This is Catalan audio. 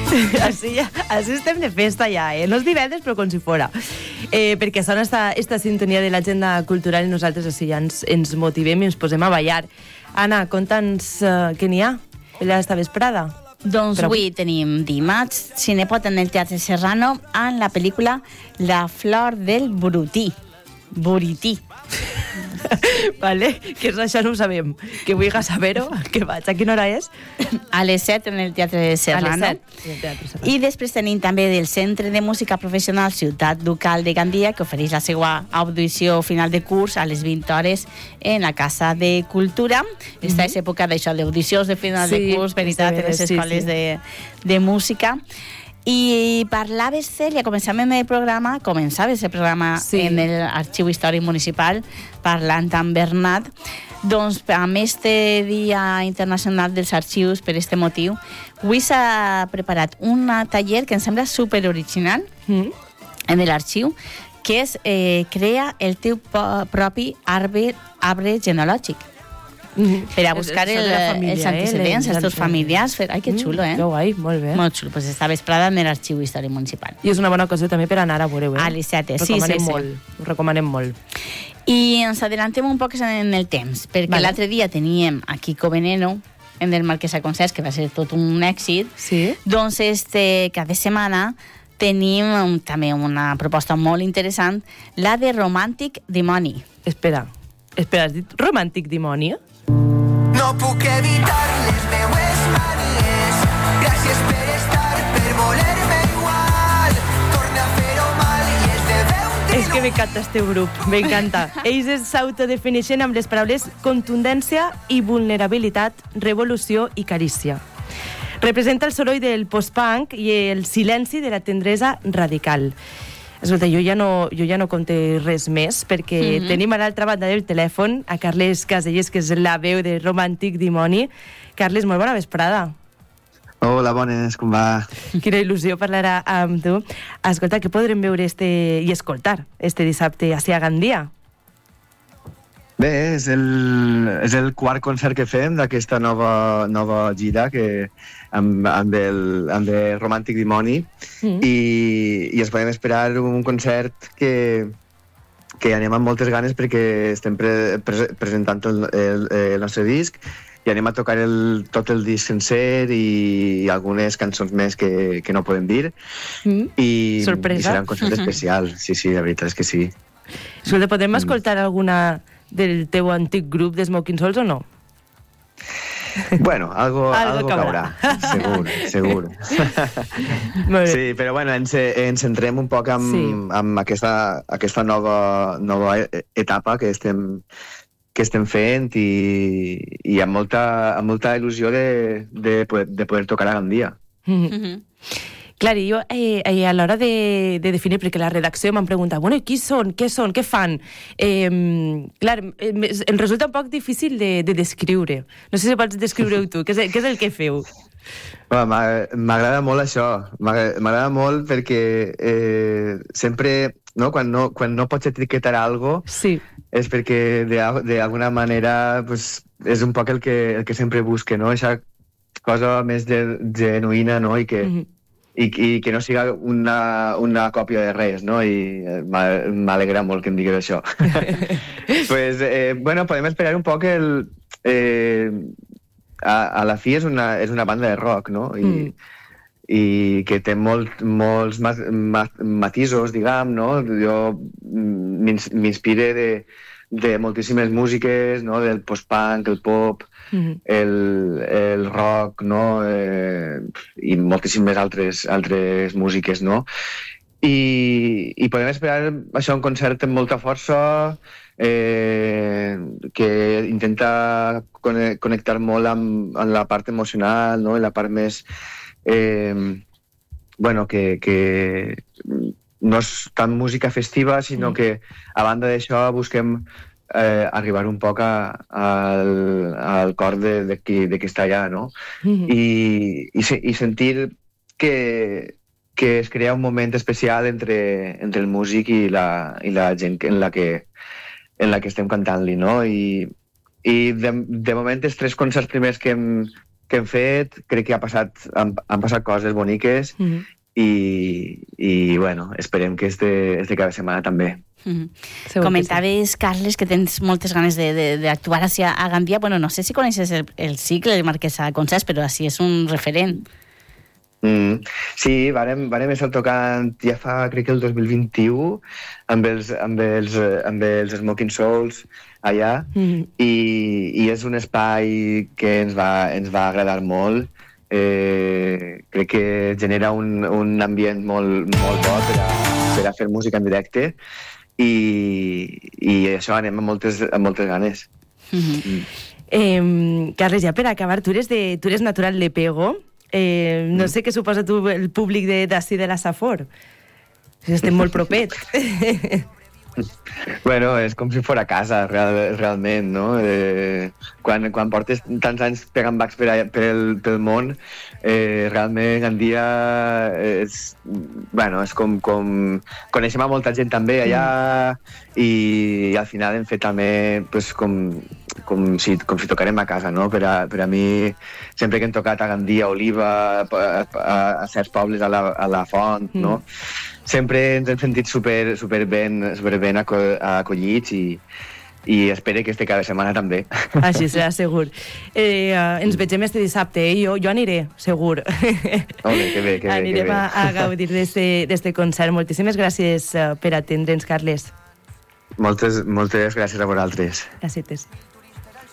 Així estem de festa ja, no és divendres, però com si fora. Perquè sona esta sintonia de l'agenda cultural i nosaltres així ja ens motivem i ens posem a ballar. Anna, conta'ns què n'hi ha esta vesprada. Doncs avui tenim dimarts Cinepot en el Teatre Serrano amb la pel·lícula La flor del Burití. Vale, que és això no ho sabem. Que vull saber-ho, que vaig. A quina hora és? A les 7 en el Teatre Serrano. I després tenim també del Centre de Música Professional Ciutat Ducal de Gandia, que ofereix la seva audició final de curs a les 20 hores en la Casa de Cultura. Esta és època d'això, d'audicions de final de curs, veritat, en les escoles de música. I parlaves, Cèlia, començaves el programa en l'Arxiu Històric Municipal, parlant amb Bernat. Doncs, amb este Dia Internacional dels Arxius, per este motiu, avui s'ha preparat un taller que em sembla superoriginal en l'arxiu, que és crea el teu propi arbre genealògic. Per a buscar els antecedents, els teus familiars. Ai, que xulo, Que guai, molt bé. Molt xulo. Pues esta vesprada en l'Arxiu Històric Municipal. I és una bona ocasió també per anar a veure-ho. A les 7, sí. Ho recomanem molt. I ens adellantem un poc en el temps, perquè l'altre dia teníem a Kiko Veneno, en el Marquesa Concerts, que va ser tot un èxit. Doncs cada setmana tenim també una proposta molt interessant, la de Romàntic Dimoni. Espera, has dit Romàntic Dimoni? No puc evitar les meues manies. Gràcies per estar, per voler-me igual. Torna a fer-ho mal i és de veu. És que m'encanta este grup, m'encanta. Ells s'autodefineixen amb les paraules contundència i vulnerabilitat, revolució i carícia. Representa el soroll del post-punk i el silenci de la tendresa radical. Escolta, jo ja no conté res més, perquè tenim a l'altra banda del telèfon a Carles Caselles, que és la veu de Romàntic Dimoni. Carles, molt bona vesprada. Hola, bones, com va? Quina il·lusió parlar amb tu. Escolta, què podrem veure i escoltar este dissabte a Gandia? Bé, és el quart concert que fem d'aquesta nova gira amb el Romàntic Dimoni i ens podem esperar un concert que anem amb moltes ganes perquè estem presentant el nostre disc i anem a tocar tot el disc sencer i algunes cançons més que no podem dir i serà un concert especial, sí, la veritat és que sí. Escolta, podem escoltar alguna del teu antic grup de Smoking Souls o no? Bueno, algo caurà, segur. Sí, però bueno, ens centrem un poc amb aquesta nova etapa que estem fent i amb molta il·lusió de poder tocar a Gandia. Clar, i jo a l'hora de definir, perquè la redacció m'han preguntat, bueno, qui són, què fan? Clar, em resulta un poc difícil de descriure. No sé si pots descriure-ho tu, què és el que feu? M'agrada molt això, m'agrada molt perquè sempre, quan no pots etiquetar algo, és perquè d'alguna manera és un poc el que sempre busque, aquesta cosa més genuïna i que no siga una còpia de res, no? I m'alegra molt que em diguis això. Podem esperar un poc a la fi és una banda de rock, no? I que té molts matisos, diguem, no? Jo m'inspire de moltíssimes músiques, no? Del post-punk, el pop, el rock, no? I moltíssimes altres músiques, no? I podem esperar això, un concert amb molta força, que intenta connectar molt amb la part emocional, no? La part més que no és tant música festiva, sinó que a banda d'això busquem arribar un poc al cor de qui està allà, no? I sentir que es crea un moment especial entre el músic i la gent en la que estem cantant-li, no? I de moment els 3 concerts primers que que hem fet, crec que han passat coses boniques i bueno, esperem que este cap de setmana també. Comentaves, Carles, que tens moltes ganes d'actuar a Gandia. Bueno, no sé si coneixes el cicle de Marquesa Concerts, però així és un referent. Sí, vàrem estar tocant ja fa, crec que el 2021 amb els Smoking Souls allà i és un espai que ens va agradar molt. Crec que genera un ambient molt bo per a fer música en directe i això anem amb moltes ganes. Carles, ja per acabar, tu eres natural de Pego. No sé què suposa tu el públic d'ací de la Safor. Estem molt propets. Bueno, és com si fos a casa, realment, no? Quan portes tants anys pegant bacs pel món, realment Gandia és com... Coneixem a molta gent també allà i al final hem fet també com si tocarem a casa, no? Per a mi, sempre que hem tocat a Gandia, Oliva, a certs pobles, a la Font, no? Sempre ens hem sentit super ben acollits i espero que este cada setmana també. Així serà, segur. Ens vegem este dissabte, jo aniré, segur. Que bé. Anirem a gaudir d'este concert. Moltíssimes gràcies per atendre'ns, Carles. Moltes gràcies a vosaltres. Gràcies.